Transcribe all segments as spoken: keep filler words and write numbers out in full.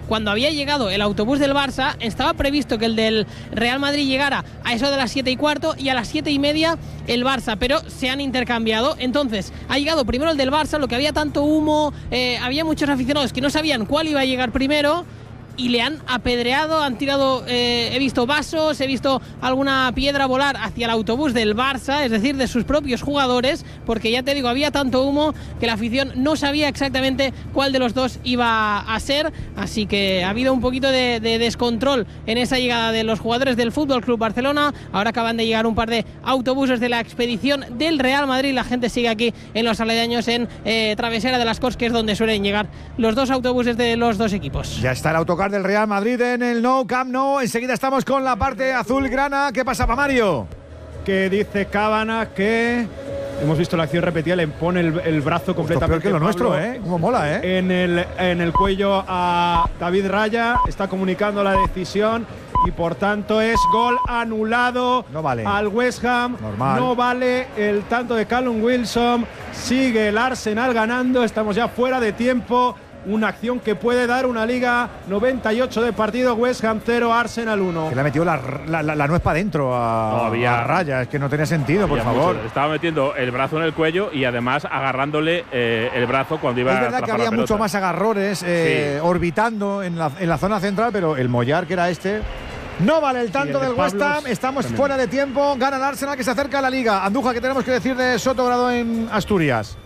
cuando había llegado el autobús del Barça, estaba previsto que el del Real Madrid llegara a eso de las siete y cuarto y a las siete y media el Barça, pero se han intercambiado. Entonces ha llegado primero el del Barça, lo que había tanto humo, eh, había muchos aficionados que no sabían cuál iba a llegar primero y le han apedreado, han tirado, eh, he visto vasos, he visto alguna piedra volar hacia el autobús del Barça, es decir, de sus propios jugadores, porque ya te digo, había tanto humo que la afición no sabía exactamente cuál de los dos iba a ser, así que ha habido un poquito de, de descontrol en esa llegada de los jugadores del F C Barcelona. Ahora acaban de llegar un par de autobuses de la expedición del Real Madrid, la gente sigue aquí en los aledaños en eh, Travesera de las Corts, que es donde suelen llegar los dos autobuses de los dos equipos. Ya está el autocar del Real Madrid en el Nou Camp Nou. Enseguida estamos con la parte azulgrana. ¿Qué pasa, Mario? Que dice Cábana que hemos visto la acción repetida, le pone el, el brazo completamente. Peor que lo Pablo, nuestro, ¿eh? Cómo mola, ¿eh? En el, en el cuello a David Raya. Está comunicando la decisión y por tanto es gol anulado. No vale. Al West Ham. Normal. No vale el tanto de Callum Wilson. Sigue el Arsenal ganando. Estamos ya fuera de tiempo. Una acción que puede dar una Liga noventa y ocho de partido. West Ham cero, Arsenal uno. Que le ha metido la, la, la, la nuez para adentro a, no, había, a Raya. Es que no tenía sentido, por favor. Mucho. Estaba metiendo el brazo en el cuello y además agarrándole eh, el brazo cuando iba a. Es verdad que había mucho más agarrones eh, sí. orbitando en la, en la zona central, pero el Mollar, que era este. No vale el tanto el del West Ham. Estamos también fuera de tiempo. Gana el Arsenal, que se acerca a la Liga. Andújar, ¿qué tenemos que decir de Sotogrado en Asturias?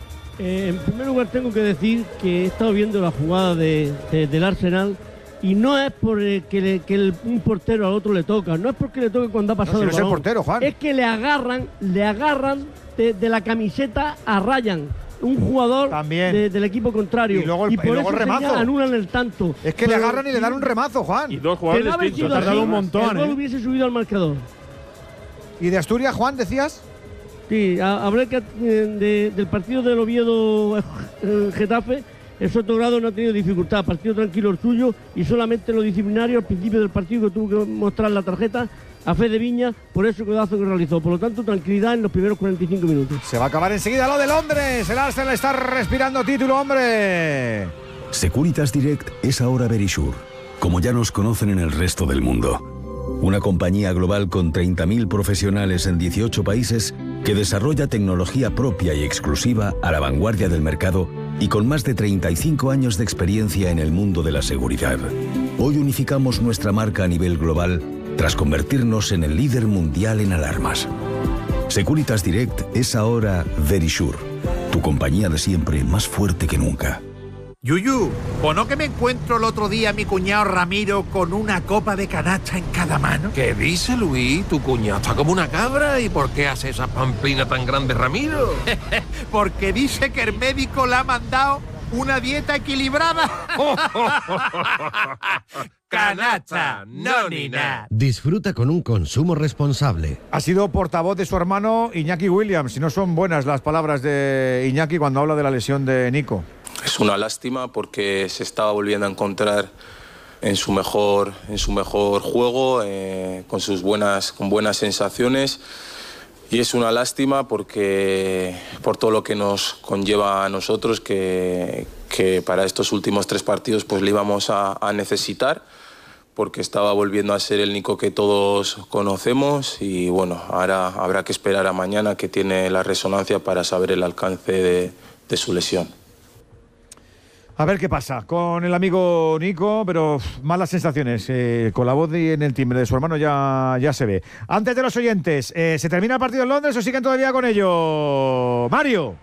Eh, en primer lugar tengo que decir que he estado viendo la jugada de, de, del Arsenal y no es por eh, que, le, que el, un portero al otro le toca, no es porque le toque cuando ha pasado no, si el no balón, es el portero, Juan. Es que le agarran, le agarran de, de la camiseta a Ryan, un jugador de, del equipo contrario. Y luego el, y por y luego eso el remazo. anulan el tanto. Es que pero, le agarran y le dan un remazo, Juan. Y dos jugadores distintos. Ha tardado un montón. El gol ¿eh? hubiese subido al marcador. ¿Y de Asturias, Juan, decías? Sí, hablé que, de, del partido del Oviedo eh, Getafe. El Sotogrado no ha tenido dificultad, partido tranquilo el suyo y solamente lo disciplinario al principio del partido, que tuvo que mostrar la tarjeta a Fede Viña por ese codazo que realizó. Por lo tanto, tranquilidad en los primeros cuarenta y cinco minutos. Se va a acabar enseguida lo de Londres. El Arsenal está respirando título, hombre. Securitas Direct es ahora Verisure, como ya nos conocen en el resto del mundo. Una compañía global con treinta mil profesionales en dieciocho países que desarrolla tecnología propia y exclusiva a la vanguardia del mercado y con más de treinta y cinco años de experiencia en el mundo de la seguridad. Hoy unificamos nuestra marca a nivel global tras convertirnos en el líder mundial en alarmas. Securitas Direct es ahora Verisure, tu compañía de siempre más fuerte que nunca. Yuyu, ¿o no que me encuentro el otro día a mi cuñado Ramiro con una copa de canacha en cada mano? ¿Qué dice, Luis? Tu cuñado está como una cabra. ¿Y por qué hace esa pamplina tan grande, Ramiro? Porque dice que el médico le ha mandado una dieta equilibrada. Canacha, no ni nada. Disfruta con un consumo responsable. Ha sido portavoz de su hermano Iñaki Williams. Y no son buenas las palabras de Iñaki cuando habla de la lesión de Nico. Es una lástima porque se estaba volviendo a encontrar en su mejor, en su mejor juego, eh, con sus buenas, con buenas sensaciones. Y es una lástima porque por todo lo que nos conlleva a nosotros, que, que para estos últimos tres partidos pues le íbamos a, a necesitar, porque estaba volviendo a ser el Nico que todos conocemos. Y bueno, ahora habrá que esperar a mañana, que tiene la resonancia, para saber el alcance de, de su lesión. A ver qué pasa con el amigo Nico, pero malas sensaciones. Eh, con la voz y en el timbre de su hermano ya, ya se ve. Antes de los oyentes, eh, ¿se termina el partido en Londres o siguen todavía con ello? Mario.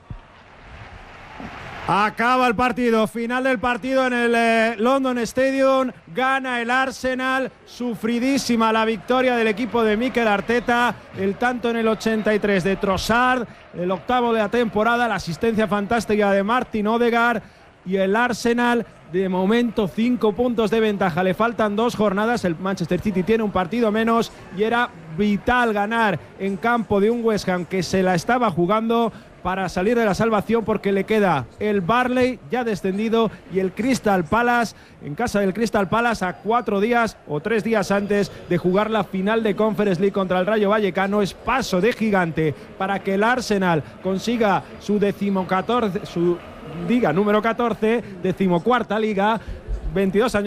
Acaba el partido, final del partido en el eh, London Stadium. Gana el Arsenal, sufridísima la victoria del equipo de Mikel Arteta. El tanto en el ochenta y tres de Trossard, el octavo de la temporada, la asistencia fantástica de Martin Odegaard. Y el Arsenal, de momento, cinco puntos de ventaja. Le faltan dos jornadas. El Manchester City tiene un partido menos y era vital ganar en campo de un West Ham que se la estaba jugando para salir de la salvación, porque le queda el Burnley ya descendido y el Crystal Palace en casa del Crystal Palace a cuatro días o tres días antes de jugar la final de Conference League contra el Rayo Vallecano. Es paso de gigante para que el Arsenal consiga su decimocatorce, su liga número catorce, decimocuarta liga, veintidós años